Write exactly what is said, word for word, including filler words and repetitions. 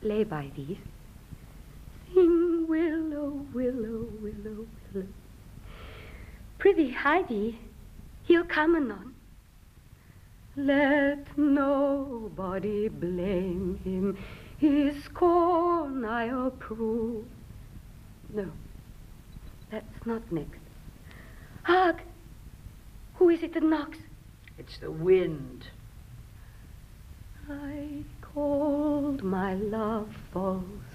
lay by these. Sing, willow, willow, willow, willow. Prithee, Heidi, he'll come anon. Let nobody blame him, his scorn I approve. No, that's not next. Hark! Who is it that knocks? It's the wind. I called my love false.